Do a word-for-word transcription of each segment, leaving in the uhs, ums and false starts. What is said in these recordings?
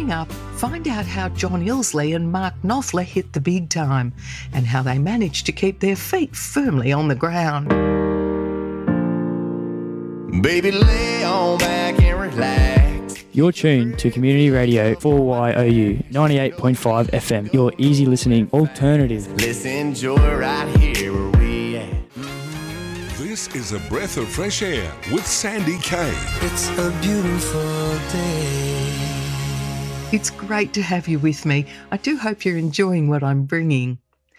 Coming up, find out how John Illsley and Mark Knopfler hit the big time and how they managed to keep their feet firmly on the ground. Baby, lay on back and relax. You're tuned to Community Radio four Y O U ninety-eight point five F M, your easy listening alternative. Let's enjoy right here where we at. This is a breath of fresh air with Sandy Kay. It's a beautiful day. It's great to have you with me. I do hope you're enjoying what I'm bringing.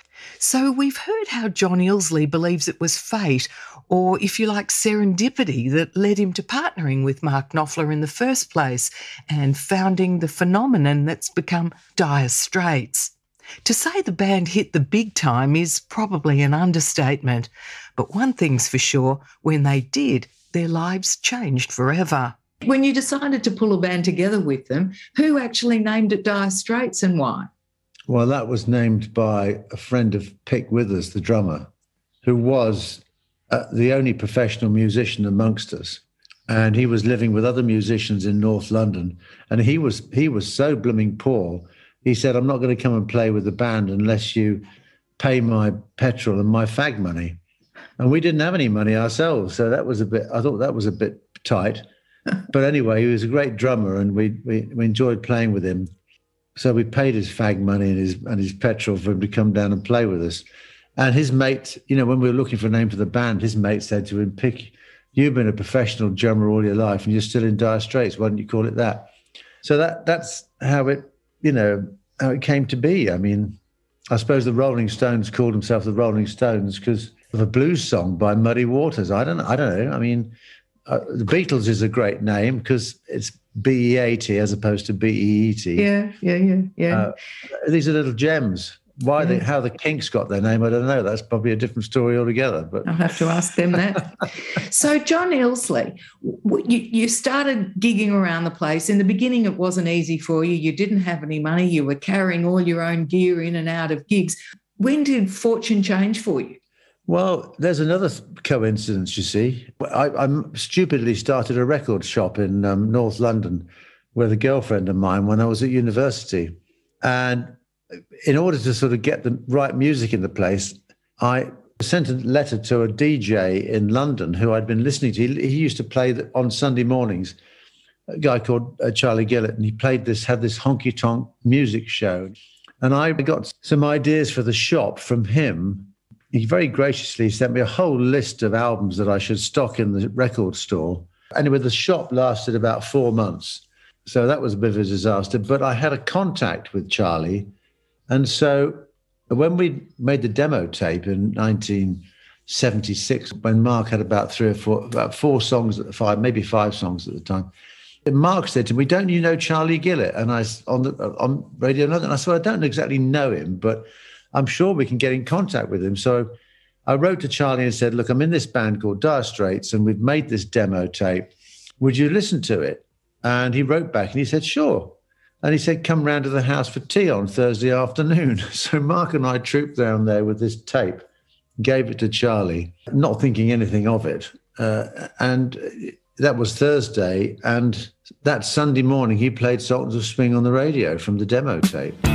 So we've heard how John Illsley believes it was fate, or if you like, serendipity, that led him to partnering with Mark Knopfler in the first place and founding the phenomenon that's become Dire Straits. To say the band hit the big time is probably an understatement, but one thing's for sure, when they did, their lives changed forever. When you decided to pull a band together with them, who actually named it Dire Straits and why? Well, that was named by a friend of Pick Withers, the drummer, who was uh, the only professional musician amongst us. And he was living with other musicians in North London. And he was he was so blooming poor. He said, I'm not going to come and play with the band unless you pay my petrol and my fag money. And we didn't have any money ourselves. So that was a bit, I thought that was a bit tight. But anyway, he was a great drummer and we, we, we enjoyed playing with him. So we paid his fag money and his and his petrol for him to come down and play with us. And his mate, you know, when we were looking for a name for the band, his mate said to him, "Pick, you've been a professional drummer all your life and you're still in Dire Straits. Why don't you call it that?" So that that's how it, you know, how it came to be. I mean, I suppose the Rolling Stones called themselves the Rolling Stones because of a blues song by Muddy Waters. I don't I don't know. I mean, uh, the Beatles is a great name because it's B E A T as opposed to B E E T. Yeah, yeah, yeah, yeah. Uh, these are little gems. Why yeah. they, how the Kinks got their name, I don't know. That's probably a different story altogether. But I'll have to ask them that. So, John Illsley, you, you started gigging around the place. In the beginning, it wasn't easy for you. You didn't have any money. You were carrying all your own gear in and out of gigs. When did fortune change for you? Well, there's another coincidence, you see. I, I stupidly started a record shop in um, North London with a girlfriend of mine when I was at university. And in order to sort of get the right music in the place, I sent a letter to a D J in London who I'd been listening to. He, he used to play on Sunday mornings, a guy called uh, Charlie Gillett, and he played this, had this honky-tonk music show. And I got some ideas for the shop from him. He very graciously sent me a whole list of albums that I should stock in the record store. Anyway, the shop lasted about four months. So that was a bit of a disaster. But I had a contact with Charlie. And so when we made the demo tape in nineteen seventy-six, when Mark had about three or four, about four songs at the five, maybe five songs at the time, Mark said to me, "Don't you know Charlie Gillett?" And I, on, the, on Radio London, I said, "I don't exactly know him, but I'm sure we can get in contact with him." So I wrote to Charlie and said, "Look, I'm in this band called Dire Straits and we've made this demo tape. Would you listen to it?" And he wrote back and he said, "Sure." And he said, "Come round to the house for tea on Thursday afternoon." So Mark and I trooped down there with this tape, gave it to Charlie, not thinking anything of it. Uh, and that was Thursday. And that Sunday morning, he played Sultans of Swing on the radio from the demo tape.